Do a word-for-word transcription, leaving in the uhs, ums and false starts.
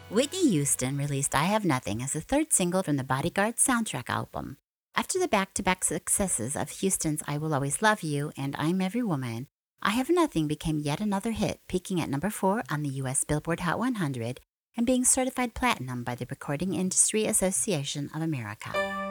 Whitney Houston released I Have Nothing as the third single from the Bodyguard soundtrack album. After the back to back successes of Houston's I Will Always Love You and I'm Every Woman, I Have Nothing became yet another hit, peaking at number four on the U S Billboard Hot one hundred and being certified platinum by the Recording Industry Association of America.